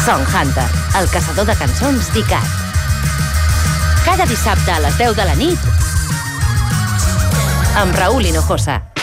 Song Hunter, el caçador de cançons d'ICAT. Cada dissabte a les 10 de la nit amb Raúl Hinojosa.